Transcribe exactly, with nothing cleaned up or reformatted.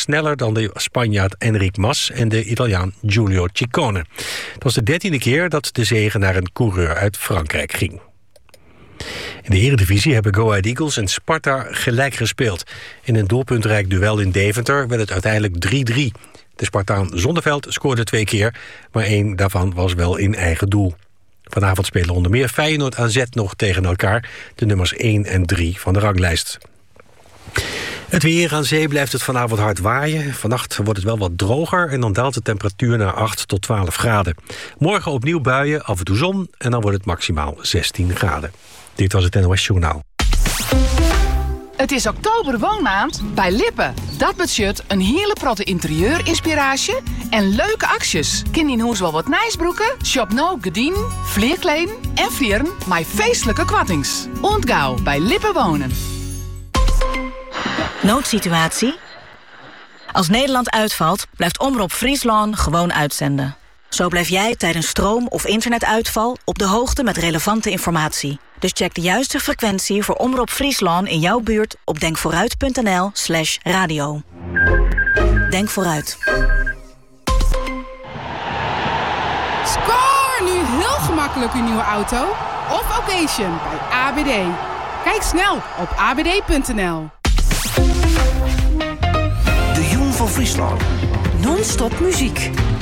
sneller dan de Spanjaard Enric Mas en de Italiaan Giulio Ciccone. Het was de dertiende keer dat de zege naar een coureur uit Frankrijk ging. In de Eredivisie hebben Go Ahead Eagles en Sparta gelijk gespeeld. In een doelpuntrijk duel in Deventer werd het uiteindelijk drie drie. De Spartaan Zonneveld scoorde twee keer, maar één daarvan was wel in eigen doel. Vanavond spelen onder meer Feyenoord A Z nog tegen elkaar, de nummers één en drie van de ranglijst. Het weer. Aan zee blijft het vanavond hard waaien. Vannacht wordt het wel wat droger en dan daalt de temperatuur naar acht tot twaalf graden. Morgen opnieuw buien, af en toe zon en dan wordt het maximaal zestien graden. Dit was het N O S Journaal. Het is oktober woonmaand bij Lippen. Dat budget een hele protte interieurinspiratie en leuke acties. Ken in huis wel wat nijsbroeken, shop nou gedien, vleerkleen en vieren mijn feestelijke kwattings. Ontgauw bij Lippen wonen. Noodsituatie? Als Nederland uitvalt, blijft Omroep Friesland gewoon uitzenden. Zo blijf jij tijdens stroom- of internetuitval op de hoogte met relevante informatie. Dus check de juiste frequentie voor Omroep Friesland in jouw buurt op denkvooruit.nl slash radio. Denk vooruit. Score nu heel gemakkelijk uw nieuwe auto of occasion bij A B D. Kijk snel op a b d punt n l. De Jong van Friesland. Non-stop muziek.